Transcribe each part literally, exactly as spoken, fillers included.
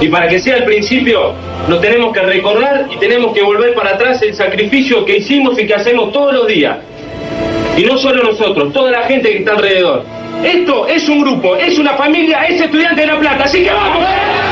Y para que sea el principio, nos tenemos que recordar y tenemos que volver para atrás el sacrificio que hicimos y que hacemos todos los días. Y no solo nosotros, toda la gente que está alrededor. Esto es un grupo, es una familia, es Estudiantes de La Plata, así que ¡vamos!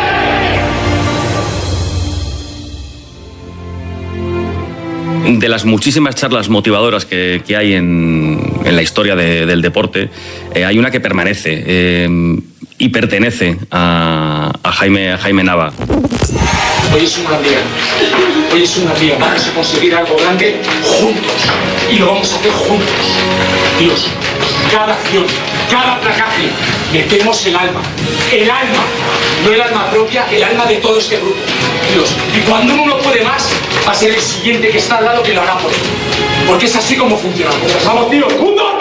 De las muchísimas charlas motivadoras que, que hay en, en la historia de, del deporte, eh, hay una que permanece eh, y pertenece a, a, Jaime, a Jaime Nava. Hoy es un gran día, hoy es un gran día, vamos a conseguir algo grande juntos y lo vamos a hacer juntos. Dios, cada acción, cada placaje, metemos el alma, el alma, no el alma propia, el alma de todo este grupo. Dios, y cuando uno no puede más, va a ser el siguiente que está al lado que lo hará por él. Porque es así como funcionamos. ¡Vamos, tío! ¡Un, dos,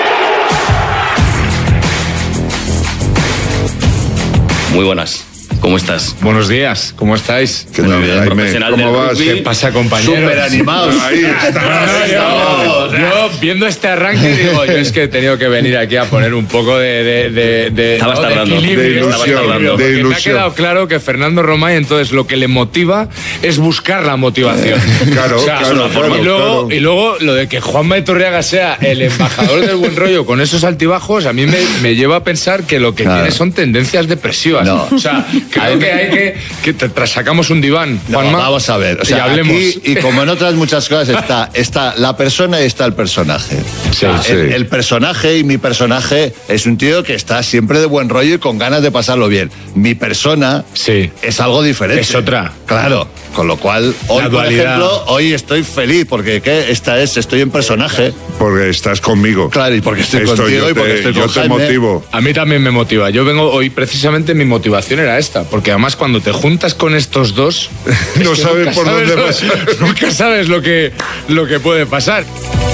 tres! Muy buenas. ¿Cómo estás? Buenos días, ¿cómo estáis? ¿Qué tal, Jaime? Profesional ¿Cómo del vas? rugby. ¿Qué pasa, compañeros? Súper animados. Ahí está. No, yo, yo, viendo este arranque, digo, yo es que he tenido que venir aquí a poner un poco de, de, de, de, Estabas ¿no? de tardando. equilibrio, De ilusión, estabas tardando, de porque ilusión. me ha quedado claro que Fernando Romay, entonces, lo que le motiva es buscar la motivación. Claro, O sea, claro, claro, y, luego, claro. y luego lo de que Juanma Iturriaga sea el embajador del buen rollo con esos altibajos, a mí me, me lleva a pensar que lo que Claro. tiene son tendencias depresivas. No. O sea, creo que hay que, que te, tras sacamos un diván, No, Juanma, vamos a ver, o y sea, hablemos. aquí, y como en otras muchas cosas, está, está la persona y está el personaje. O sea, Sí, el, sí. el personaje y mi personaje es un tío que está siempre de buen rollo y con ganas de pasarlo bien. Mi persona Sí. es algo diferente. Es otra. Claro, con lo cual, hoy, La por dualidad. ejemplo, hoy estoy feliz porque ¿qué? Esta es, estoy en personaje. Porque estás conmigo. Claro, y porque estoy Esto contigo yo y porque te- estoy yo con te Jaime. motivo. A mí también me motiva. Yo vengo hoy, precisamente mi motivación era esta, porque además cuando te juntas con estos dos, No es que sabes nunca por dónde lo- vas. Nunca sabes lo que, lo que puede pasar.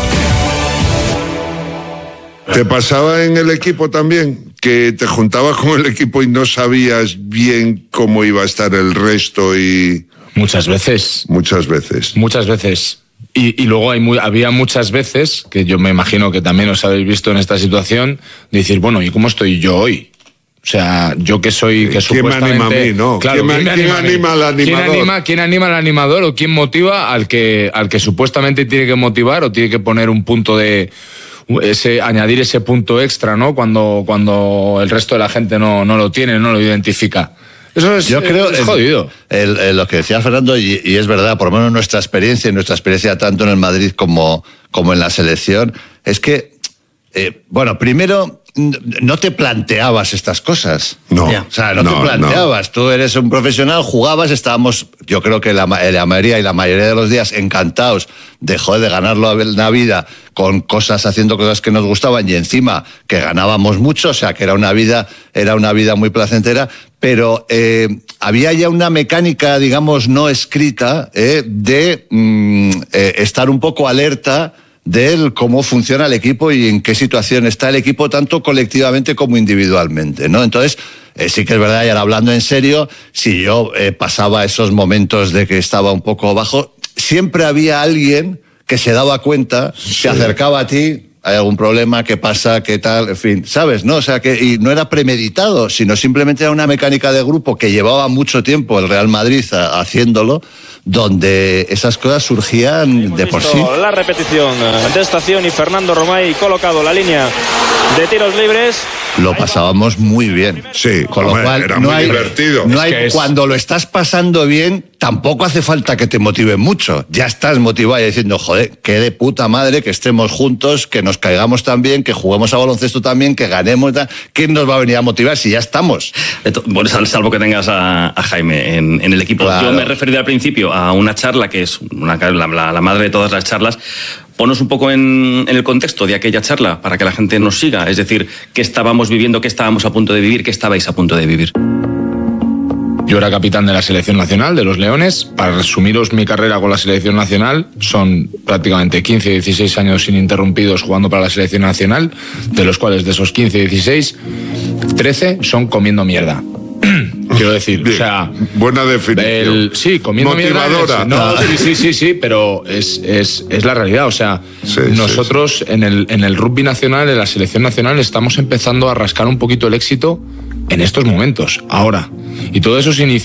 ¿Te pasaba en el equipo también? Que te juntabas con el equipo y no sabías bien cómo iba a estar el resto y Muchas veces, muchas veces. muchas veces. Y, y luego hay muy, había muchas veces, que yo me imagino que también os habéis visto en esta situación, de decir, bueno, ¿y cómo estoy yo hoy? O sea, yo que soy, que ¿Quién me supuestamente... anima a mí, no? Claro, ¿Quién me- quién a mí? anima al animador? ¿Quién anima, quién anima al animador o quién motiva al que, al que supuestamente tiene que motivar o tiene que poner un punto de... Ese, añadir ese punto extra, ¿no? Cuando, cuando el resto de la gente no, no lo tiene, no lo identifica. Eso es, Yo creo es el- jodido. el- el- lo que decía Fernando, y, y es verdad, por lo menos nuestra experiencia, y nuestra experiencia tanto en el Madrid como, como en la selección, es que, eh, bueno, primero, n- no te planteabas estas cosas. No. O sea, no, No, te planteabas. Tú eres un profesional, jugabas, estábamos, yo creo que la, ma- la mayoría y la mayoría de los días encantados de, joder, de ganarlo en la vida con cosas, haciendo cosas que nos gustaban y encima que ganábamos mucho, o sea, que era una vida, era una vida muy placentera, pero eh, había ya una mecánica, digamos, no escrita, eh, de mm, eh, estar un poco alerta de cómo funciona el equipo y en qué situación está el equipo, tanto colectivamente como individualmente, ¿no? Entonces, eh, sí que es verdad, y ahora hablando en serio, si yo eh, pasaba esos momentos de que estaba un poco bajo, siempre había alguien que se daba cuenta, se acercaba a ti, hay algún problema, qué pasa, qué tal, en fin, ¿sabes? ¿No? O sea, que y no era premeditado, sino simplemente era una mecánica de grupo que llevaba mucho tiempo el Real Madrid a- haciéndolo, donde esas cosas surgían de por sí. La repetición de estación y Fernando Romay colocado la línea de tiros libres. Lo pasábamos muy bien. Sí, con lo hombre, cual era no muy hay, divertido. no Es hay- que es- cuando lo estás pasando bien, tampoco hace falta que te motive mucho. Ya estás motivado y diciendo, joder, qué de puta madre que estemos juntos, que nos caigamos también, que juguemos a baloncesto también, que ganemos. tal. ¿Quién nos va a venir a motivar si ya estamos? De to- Bueno, sal- salvo que tengas a, a Jaime en, en el equipo. Claro. Yo me he referido al principio a una charla que es una, la, la- la madre de todas las charlas. Ponos un poco en, en el contexto de aquella charla para que la gente nos siga. Es decir, qué estábamos viviendo, qué estábamos a punto de vivir, qué estabais a punto de vivir. Yo era capitán de la selección nacional, de los Leones. Para resumiros mi carrera con la selección nacional, son prácticamente quince, dieciséis años ininterrumpidos jugando para la selección nacional, de los cuales de esos quince, dieciséis, trece son comiendo mierda. Quiero decir, Bien, o sea... buena definición. el- sí, comiendo Motivadora. mierda. No, sí, sí, sí, sí, pero es, es, es la realidad. O sea, Sí, nosotros En, el, en el rugby nacional, en la selección nacional, estamos empezando a rascar un poquito el éxito en estos momentos, ahora. Y todo eso se inició